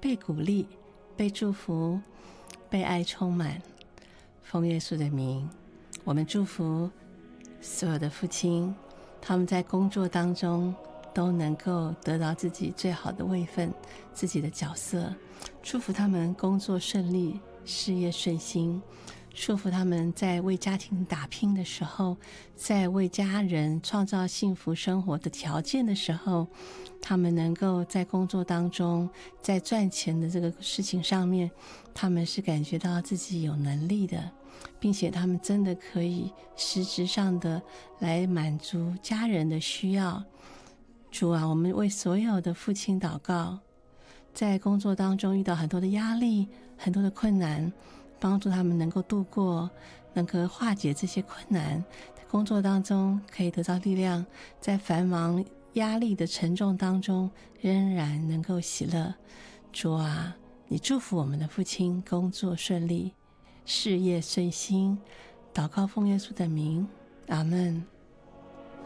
被鼓励、被祝福、被爱充满。奉耶稣的名，我们祝福所有的父亲，他们在工作当中都能够得到自己最好的位分，自己的角色。祝福他们工作顺利，事业顺心。祝福他们在为家庭打拼的时候，在为家人创造幸福生活的条件的时候，他们能够在工作当中，在赚钱的这个事情上面，他们是感觉到自己有能力的，并且他们真的可以实质上的来满足家人的需要。主啊，我们为所有的父亲祷告，在工作当中遇到很多的压力，很多的困难，帮助他们能够度过，能够化解这些困难，在工作当中可以得到力量，在繁忙压力的沉重当中仍然能够喜乐。主啊，你祝福我们的父亲工作顺利，事业顺心。祷告奉耶稣的名，阿们。